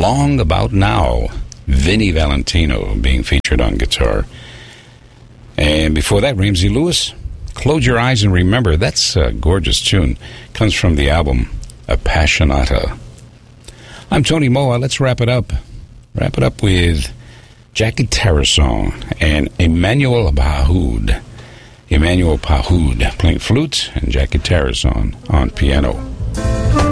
Long About Now, Vinnie Valentino being featured on guitar. And before that, Ramsey Lewis, Close Your Eyes and Remember. That's a gorgeous tune. Comes from the album Appassionata. I'm Tony Moa. Let's wrap it up. Wrap it up with Jackie Tarasong and Emmanuel Pahud. Emmanuel Pahud playing flute and Jackie Tarasong on piano.